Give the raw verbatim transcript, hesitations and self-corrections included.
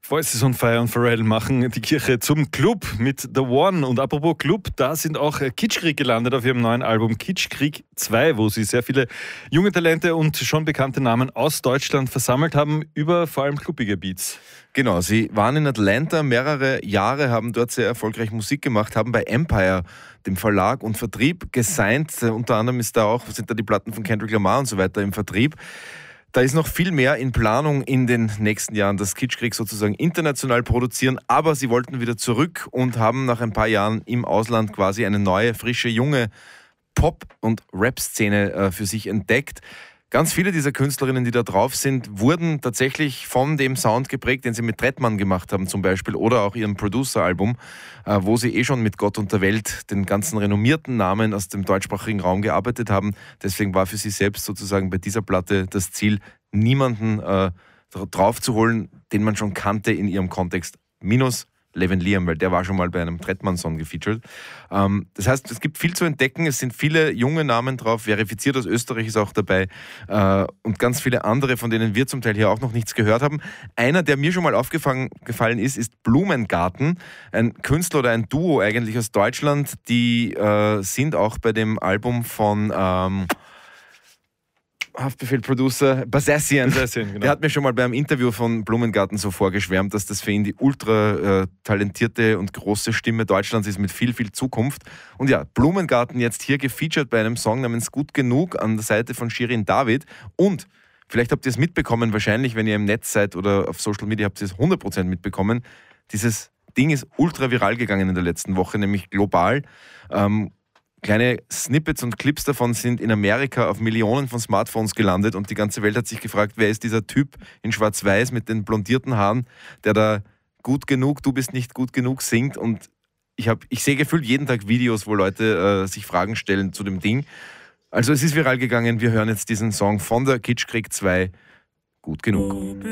Voices on Fire und Pharrell machen die Kirche zum Club mit The One. Und apropos Club, da sind auch Kitschkrieg gelandet auf ihrem neuen Album Kitschkrieg zwei, wo sie sehr viele junge Talente und schon bekannte Namen aus Deutschland versammelt haben, über vor allem clubbige Beats. Genau, sie waren in Atlanta mehrere Jahre, haben dort sehr erfolgreich Musik gemacht, haben bei Empire, dem Verlag und Vertrieb, gesigned. Unter anderem ist da auch, sind da die Platten von Kendrick Lamar und so weiter im Vertrieb. Da ist noch viel mehr in Planung in den nächsten Jahren, das Kitschkrieg sozusagen international produzieren, aber sie wollten wieder zurück und haben nach ein paar Jahren im Ausland quasi eine neue, frische, junge Pop- und Rap-Szene äh, für sich entdeckt. Ganz viele dieser Künstlerinnen, die da drauf sind, wurden tatsächlich von dem Sound geprägt, den sie mit Trettmann gemacht haben zum Beispiel, oder auch ihrem Producer-Album, äh, wo sie eh schon mit Gott und der Welt, den ganzen renommierten Namen aus dem deutschsprachigen Raum gearbeitet haben. Deswegen war für sie selbst sozusagen bei dieser Platte das Ziel, niemanden äh, draufzuholen, den man schon kannte in ihrem Kontext, minus Levin Liam, weil der war schon mal bei einem Trettmann-Song gefeatured. Ähm, das heißt, es gibt viel zu entdecken, es sind viele junge Namen drauf, verifiziert aus Österreich ist auch dabei äh, und ganz viele andere, von denen wir zum Teil hier auch noch nichts gehört haben. Einer, der mir schon mal aufgefallen ist, ist Blumengarten, ein Künstler oder ein Duo eigentlich aus Deutschland, die äh, sind auch bei dem Album von... Ähm, Haftbefehl-Producer Basassian. Basassian, genau. Der hat mir schon mal beim Interview von Blumengarten so vorgeschwärmt, dass das für ihn die ultra äh, talentierte und große Stimme Deutschlands ist mit viel, viel Zukunft. Und ja, Blumengarten jetzt hier gefeatured bei einem Song namens Gut Genug an der Seite von Shirin David. Und vielleicht habt ihr es mitbekommen, wahrscheinlich, wenn ihr im Netz seid oder auf Social Media habt ihr es hundert Prozent mitbekommen. Dieses Ding ist ultra viral gegangen in der letzten Woche, nämlich global. Ähm, Kleine Snippets und Clips davon sind in Amerika auf Millionen von Smartphones gelandet und die ganze Welt hat sich gefragt, wer ist dieser Typ in Schwarz-Weiß mit den blondierten Haaren, der da gut genug, du bist nicht gut genug singt. Und ich, hab, ich sehe gefühlt jeden Tag Videos, wo Leute äh, sich Fragen stellen zu dem Ding. Also es ist viral gegangen, wir hören jetzt diesen Song von der Kitschkrieg zwei, Gut genug.